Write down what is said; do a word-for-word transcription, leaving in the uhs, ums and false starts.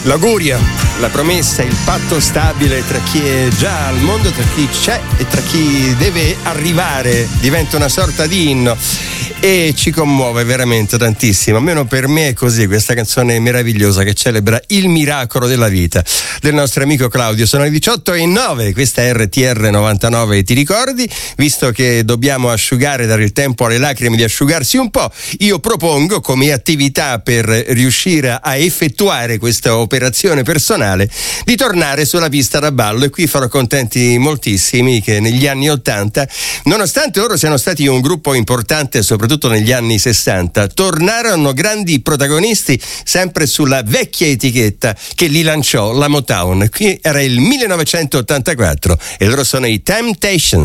l'augurio, la promessa, il patto stabile tra chi è già al mondo, tra chi c'è e tra chi deve arrivare, diventa una sorta di inno e ci commuove veramente tantissimo. Almeno per me è così, questa canzone meravigliosa che celebra il miracolo della vita del nostro amico Claudio. Sono le diciotto e nove, questa è R T R novantanove, ti ricordi? Visto che dobbiamo asciugare, dare il tempo alle lacrime di asciugarsi un po', io propongo come attività per riuscire a effettuare questa operazione personale di tornare sulla pista da ballo, e qui farò contenti moltissimi che negli anni ottanta, nonostante loro siano stati un gruppo importante soprattutto negli anni sessanta, tornarono grandi protagonisti sempre sulla vecchia etichetta che li lanciò la Motown. Qui era il millenovecentottantaquattro e loro sono i Temptations.